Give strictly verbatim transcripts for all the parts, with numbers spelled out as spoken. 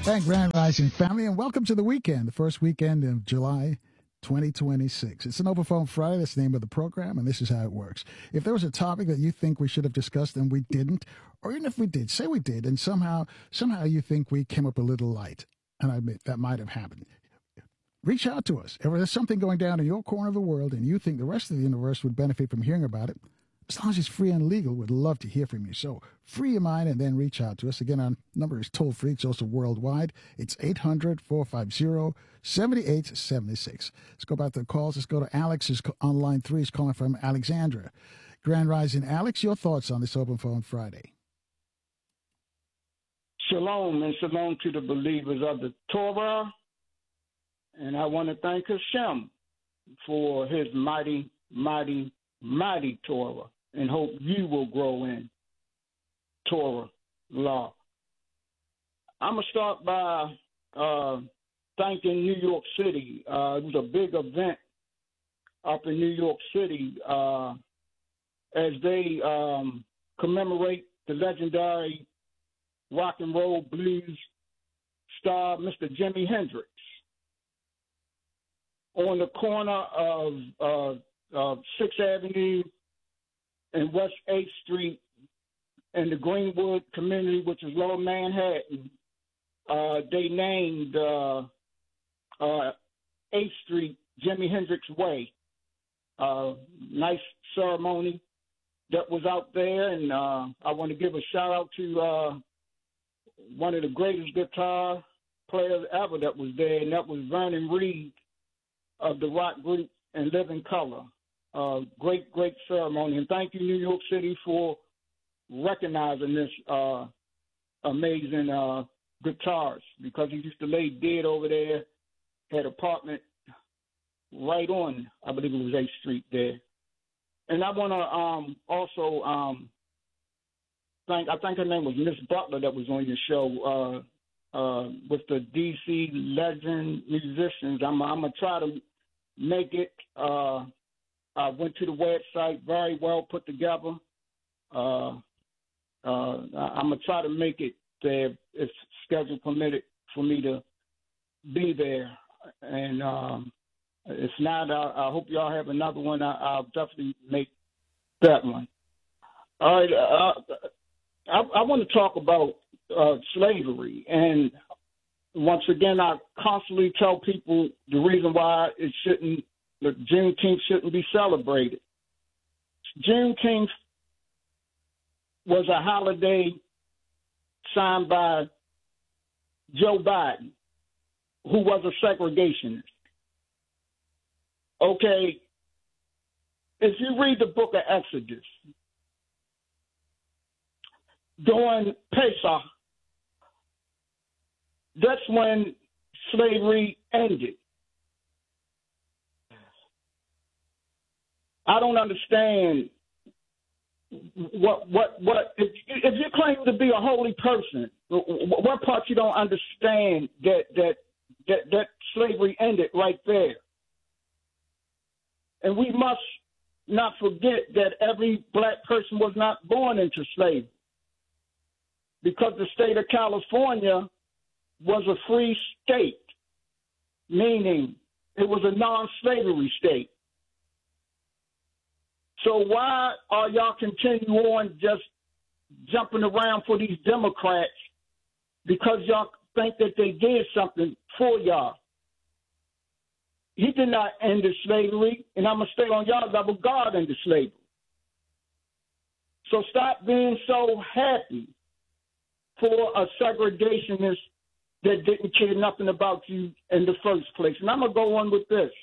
And Grand Rising family, and welcome to the weekend, the first weekend of July twenty twenty-six. It's an Open Phone Friday. That's the name of the program, and this is how it works. If there was a topic that you think we should have discussed and we didn't, or even if we did, say we did, and somehow somehow you think we came up a little light, and I admit that might have happened, reach out to us. If there's something going down in your corner of the world and you think the rest of the universe would benefit from hearing about it, as long as it's free and legal, we'd love to hear from you. So free your mind and then reach out to us. Again, our number is toll free. It's also worldwide. It's eight hundred, four five zero, seven eight seven six. Let's go back to the calls. Let's go to Alex. Is on line three. He's calling from Alexandria. Grand Rising. Alex, your thoughts on this Open Phone Friday? Shalom and shalom to the believers of the Torah. And I want to thank Hashem for his mighty, mighty, mighty Torah, and hope you will grow in Torah law. I'm going to start by uh, thanking New York City. Uh, it was a big event up in New York City uh, as they um, commemorate the legendary rock and roll blues star, Mister Jimi Hendrix, on the corner of uh, uh, sixth Avenue and West eighth Street in the Greenwood community, which is Lower Manhattan. Uh, they named uh, uh, eighth Street Jimi Hendrix Way. Uh, nice ceremony that was out there, and uh, I want to give a shout out to uh, one of the greatest guitar players ever that was there, and that was Vernon Reid of the rock group In Living Color. Uh, great, great ceremony. And thank you, New York City, for recognizing this uh, amazing uh, guitarist, because he used to lay dead over there, had an apartment right on, I believe it was eighth Street there. And I want to um, also um, thank, I think her name was Miss Butler that was on your show uh, uh, with the D C Legend Musicians. I'm, I'm going to try to make it. Uh, I went to the website, very well put together. Uh, uh, I'm going to try to make it there if schedule permitted for me to be there. And um, if not, I, I hope y'all have another one. I, I'll definitely make that one. All right. Uh, I, I want to talk about uh, slavery. And once again, I constantly tell people the reason why it shouldn't, that Juneteenth shouldn't be celebrated. Juneteenth was a holiday signed by Joe Biden, who was a segregationist. Okay, if you read the book of Exodus, during Pesach, that's when slavery ended. I don't understand what what what if, if you claim to be a holy person, what part you don't understand that that that that slavery ended right there. And we must not forget that every black person was not born into slavery, because the state of California was a free state, meaning it was a non-slavery state. So why are y'all continue on just jumping around for these Democrats because y'all think that they did something for y'all? He did not end the slavery, and I'm going to stay on y'all level. God ended slavery. So stop being so happy for a segregationist that didn't care nothing about you in the first place. And I'm going to go on with this.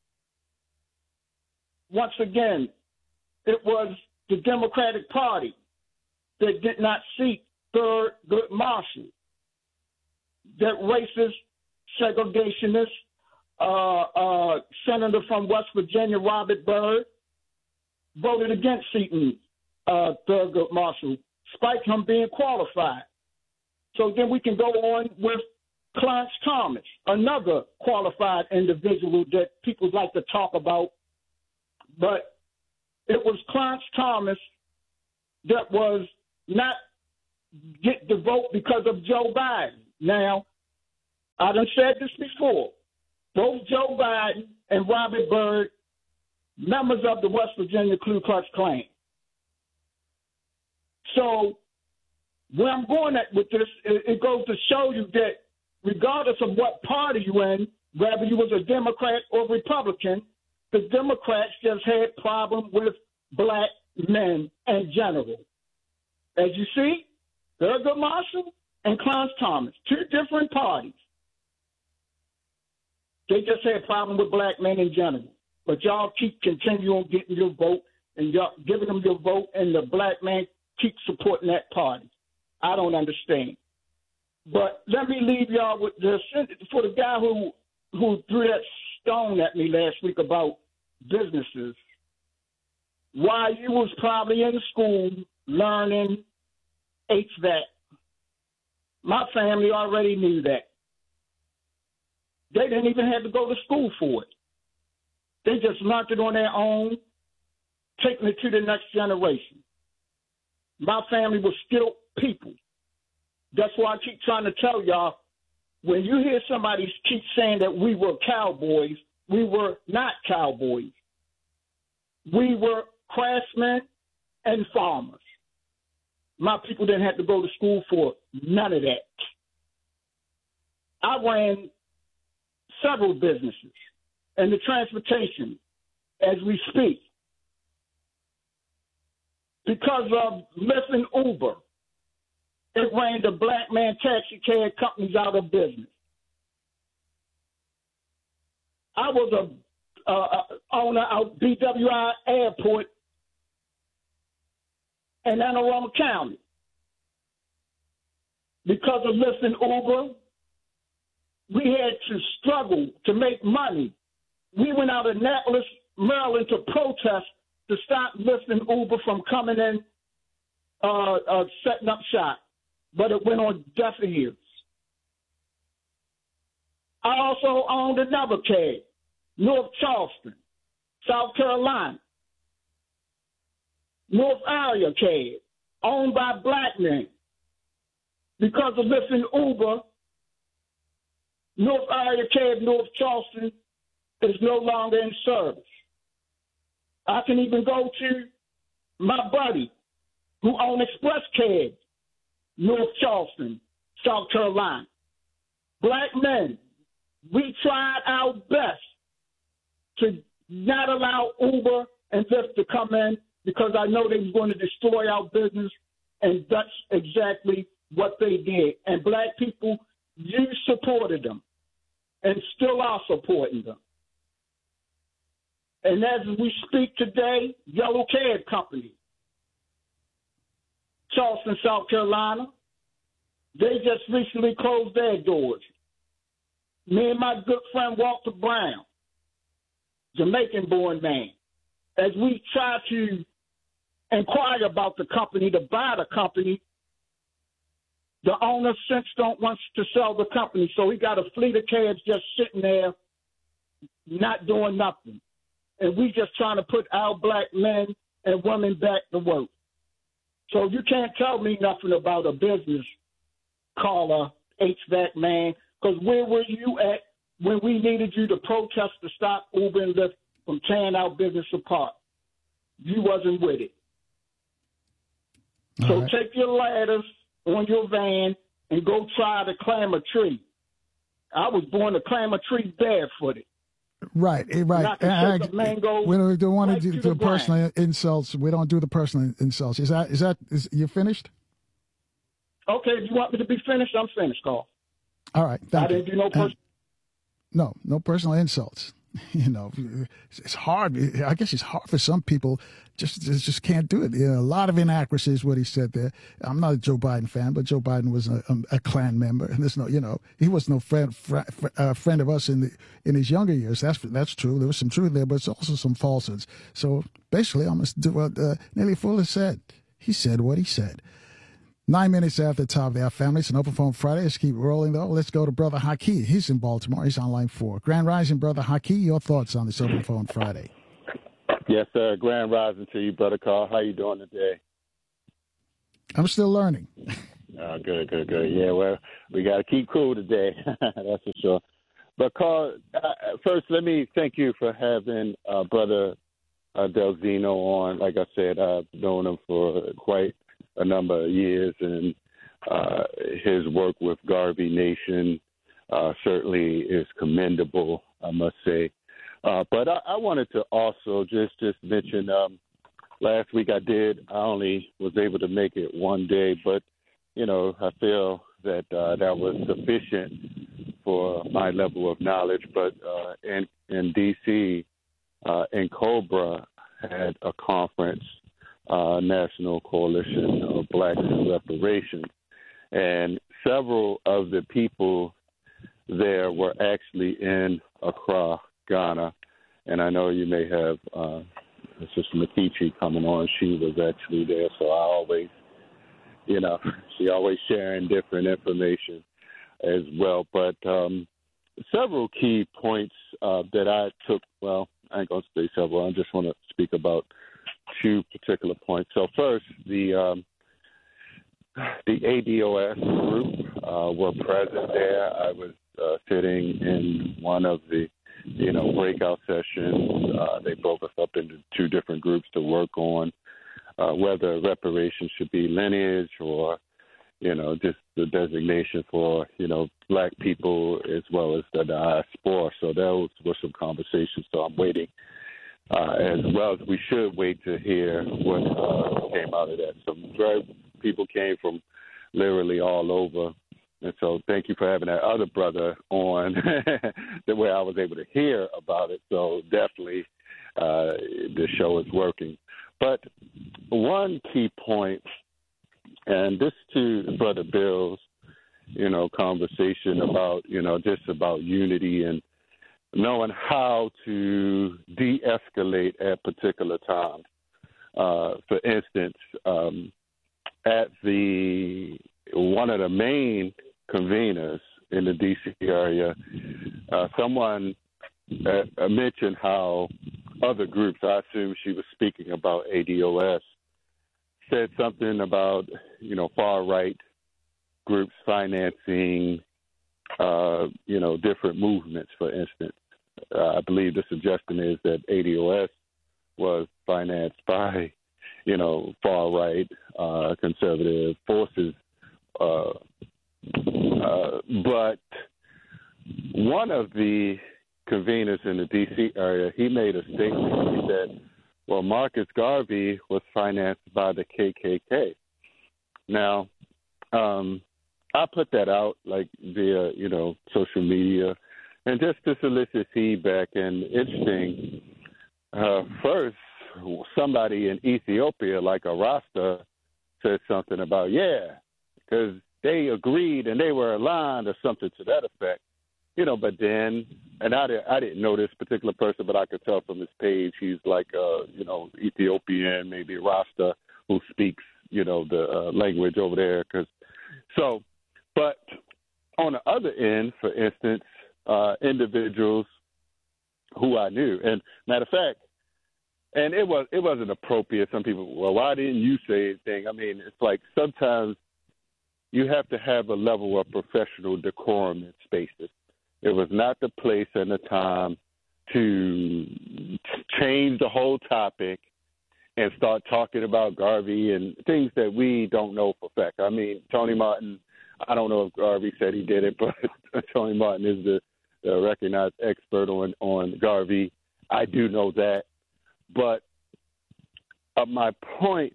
Once again, it was the Democratic Party that did not seek Thurgood Marshall, that racist, segregationist, uh, uh, senator from West Virginia, Robert Byrd, voted against seeking uh, Thurgood Marshall, despite him being qualified. So then we can go on with Clarence Thomas, another qualified individual that people like to talk about. But it was Clarence Thomas that was not get the vote because of Joe Biden. Now, I done said this before. Both Joe Biden and Robert Byrd, members of the West Virginia Ku Klux Klan. So where I'm going at with this, it, it goes to show you that regardless of what party you're in, whether you was a Democrat or Republican, the Democrats just had problems with black men in general. As you see, Thurgood Marshall and Clarence Thomas, two different parties. They just had problems with black men in general. But y'all keep continuing getting your vote and y'all giving them your vote, and the black man keep supporting that party. I don't understand. But let me leave y'all with this. For the guy who, who threw that stone at me last week about businesses, while you was probably in school learning H V A C, my family already knew that. They didn't even have to go to school for it. They just learned it on their own, taking it to the next generation. My family was skilled people. That's why I keep trying to tell y'all, when you hear somebody keep saying that we were cowboys, we were not cowboys. We were craftsmen and farmers. My people didn't have to go to school for none of that. I ran several businesses in the transportation as we speak. Because of Lyft and Uber, it ran the black man taxi cab companies out of business. I was a uh, owner of B W I Airport in Anne Arundel County. Because of Lyft and Uber, we had to struggle to make money. We went out of Annapolis, Maryland to protest to stop Lyft and Uber from coming in, uh, uh, setting up shop. But it went on deaf ears. I also owned another cab, North Charleston, South Carolina. North Area cab, owned by black men. Because of Lyft and Uber, North Area cab, North Charleston, is no longer in service. I can even go to my buddy who owned Express Cab, North Charleston, South Carolina. Black men, we tried our best to not allow Uber and Lyft to come in because I know they were going to destroy our business, and that's exactly what they did. And black people, you supported them and still are supporting them. And as we speak today, Yellow Cab Company, Charleston, South Carolina, they just recently closed their doors. Me and my good friend Walter Brown, Jamaican-born man, as we try to inquire about the company, to buy the company, the owner since don't want to sell the company, so he got a fleet of cabs just sitting there, not doing nothing. And we just trying to put our black men and women back to work. So you can't tell me nothing about a business caller, H V A C man, because where were you at when we needed you to protest to stop Uber and Lyft from tearing our business apart? You wasn't with it. All so right. Take your ladders on your van and go try to climb a tree. I was born to climb a tree barefooted. Right, right. I, I, we don't, don't want right to do the personal insults. We don't do the personal insults. Is that is that is you finished? Okay, if you want me to be finished, I'm finished, Carl. All right, thank I you. didn't do no personal. Uh, no, no personal insults. You know, it's hard. I guess it's hard for some people. Just just can't do it. You know, a lot of inaccuracies what he said there. I'm not a Joe Biden fan, but Joe Biden was a, a Klan member, and there's no, you know, he was no friend fr- fr- uh, friend of us in the in his younger years. That's that's true. There was some truth there, but it's also some falsehoods. So basically, I'm going to do what uh, Neely Fuller said. He said what he said. Nine minutes after the top of the hour, family. It's an open phone Friday. Let's keep rolling, though. Let's go to Brother Haki. He's in Baltimore. He's on line four. Grand Rising, Brother Haki. Your thoughts on this open phone Friday? Yes, sir. Grand Rising to you, Brother Carl. How you doing today? I'm still learning. Uh, good, good, good. Yeah, well, we got to keep cool today. That's for sure. But, Carl, uh, first, let me thank you for having uh, Brother uh, Delzino on. Like I said, I've known him for quite a number of years, and uh, his work with Garvey Nation uh, certainly is commendable, I must say. Uh, but I, I wanted to also just, just mention um, last week I did, I only was able to make it one day, but, you know, I feel that uh, that was sufficient for my level of knowledge. But uh, in, in D C, uh, in Cobra, had a conference, uh, National Coalition of Blacks in Reparations, and several of the people there were actually in Accra, Ghana. And I know you may have uh, Sister Makichi coming on. She was actually there, so I always, you know, she always sharing different information as well. But um, several key points uh, that I took, well, I ain't going to say several. I just want to speak about two particular points. So first, the um, the A D O S group uh, were present there. I was uh, sitting in one of the, you know, breakout sessions. Uh, they broke us up into two different groups to work on uh, whether reparations should be lineage or, you know, just the designation for, you know, black people as well as the diaspora. So those were some conversations. So I'm waiting uh, as well as we should wait to hear what uh, came out of that. Some very people came from literally all over. And so thank you for having that other brother on the way I was able to hear about it. So definitely uh, the show is working. But one key point, and this to Brother Bill's, you know, conversation about, you know, just about unity and knowing how to de-escalate at particular times. Uh, for instance, um, at the one of the main conveners in the D C area, uh, someone uh, mentioned how other groups, I assume she was speaking about A D O S, said something about, you know, far-right groups financing, uh, you know, different movements, for instance. Uh, I believe the suggestion is that A D O S was financed by, you know, far-right uh, conservative forces. Uh, uh, but one of the conveners in the D C area, he made a statement. He said, well, Marcus Garvey was financed by the K K K. Now, um, I put that out like via, you know, social media and just to solicit feedback. And interesting, uh, first, somebody in Ethiopia, like a Rasta, said something about, yeah, because they agreed and they were aligned or something to that effect. You know, but then, and I, I didn't know this particular person, but I could tell from his page he's like, uh, you know, Ethiopian, maybe Rasta, who speaks, you know, the uh, language over there. Cause, so, but on the other end, for instance, uh, individuals who I knew, and matter of fact, and it was it wasn't appropriate. Some people, well, why didn't you say anything? I mean, it's like sometimes you have to have a level of professional decorum in spaces. It was not the place and the time to change the whole topic and start talking about Garvey and things that we don't know for fact. I mean, Tony Martin, I don't know if Garvey said he did it, but Tony Martin is the, the recognized expert on, on Garvey. I do know that. But uh, my point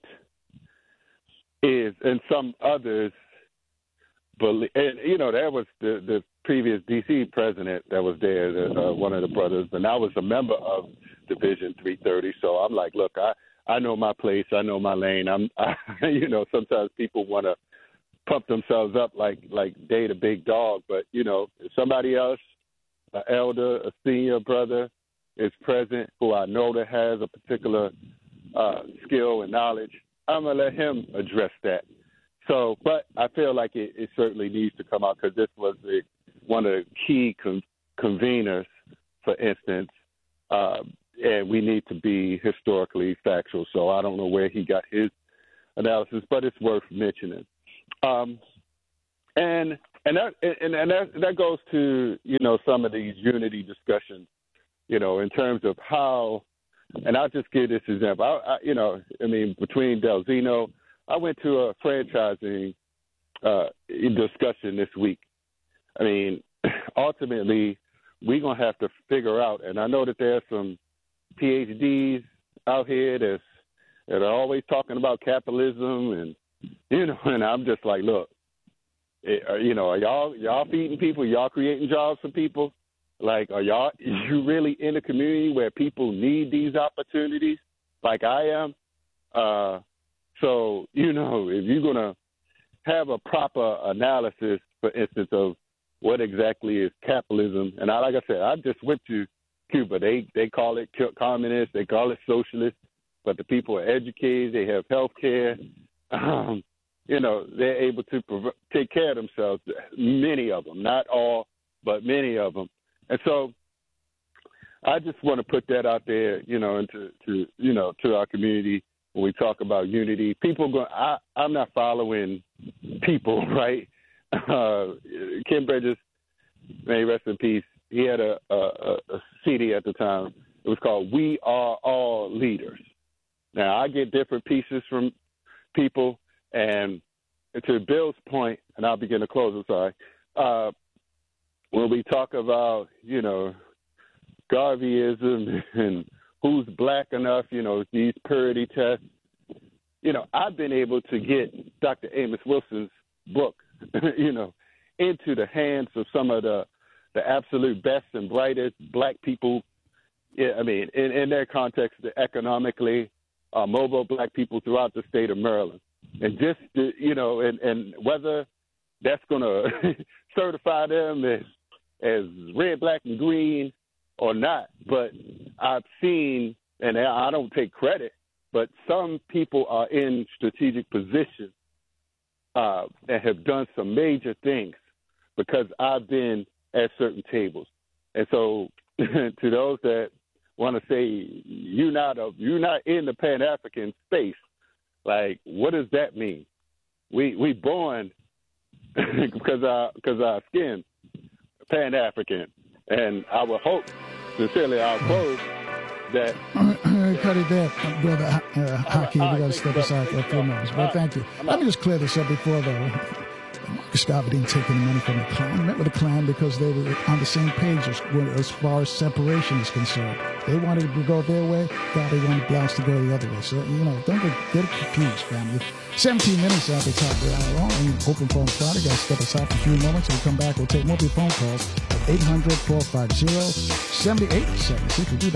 is, and some others believe, and, you know, that was the, the previous D C president that was there, the, uh, one of the brothers, and I was a member of Division three thirty. So I'm like, look, I, I know my place, I know my lane. I'm, I, you know, sometimes people want to pump themselves up like like they the big dog, but you know, if somebody else, an elder, a senior brother, is present who I know that has a particular uh, skill and knowledge, I'm gonna let him address that. So, but I feel like it, it certainly needs to come out because this was the, one of the key con- conveners, for instance, uh, and we need to be historically factual. So I don't know where he got his analysis, but it's worth mentioning. Um, and and that and, and that that goes to, you know, some of these unity discussions, you know, in terms of how. And I'll just give this example. I, I, you know, I mean, between Delzino, I went to a franchising uh, discussion this week. I mean, ultimately, we're going to have to figure out, and I know that there's some P H Ds out here that's, that are always talking about capitalism, and, you know, and I'm just like, look, it, uh, you know, are y'all, y'all feeding people? Y'all creating jobs for people? Like, are y'all, you really in a community where people need these opportunities like I am? Uh, so, you know, if you're going to have a proper analysis, for instance, of what exactly is capitalism, and I, like I said, I just went to Cuba. They they call it communist, they call it socialist, but the people are educated, they have health care. Um, you know, they're able to prov- take care of themselves, many of them, not all, but many of them. And so I just want to put that out there, you know, into to you know to our community when we talk about unity. People go. I I'm not following people, right? Uh, Ken Bridges, may he rest in peace. He had a, a, a C D at the time. It was called "We Are All Leaders." Now I get different pieces from people, and to Bill's point, and I'll begin to close. I'm sorry. Uh, When we talk about, you know, Garveyism and who's black enough, you know, these purity tests, you know, I've been able to get Doctor Amos Wilson's book, you know, into the hands of some of the, the absolute best and brightest black people. Yeah, I mean, in, in their context, economically, uh, mobile black people throughout the state of Maryland. And just, you know, and, and whether that's going to certify them as as red, black, and green or not, but I've seen, and I don't take credit, but some people are in strategic positions uh, and have done some major things because I've been at certain tables. And so to those that want to say you're not a, you're not in the Pan-African space, like, what does that mean? We we born because our because our skin Pan-African, and I would hope, sincerely, I'll close that. Cut it there, brother uh, Hockey. We got to step aside for a few moments. But thank you. Let me just clear this up before though. Marcus Garvey didn't take any money from the Klan. He met with the Klan because they were on the same page as, as far as separation is concerned. They wanted to go their way. Garvey wanted Blacks to go the other way. So, you know, don't get, get confused, family. seventeen minutes at the top of the hour. On Open Phone Friday. Got to step aside for a few moments. When we come back, we'll take more of your phone calls at eight hundred, four five zero, seven eight seven six. We'll do that.